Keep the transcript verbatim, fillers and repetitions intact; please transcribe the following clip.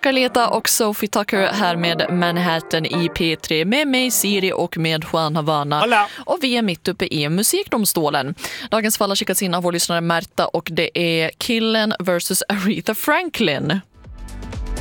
Carleta och Sophie Tucker här med Manhattan i P tre med mig Siri och med Juan Havana. Hola. Och vi är mitt uppe i musikdomstolen. Dagens fall har skickats in av vår lyssnare Märta och det är Killen versus Aretha Franklin.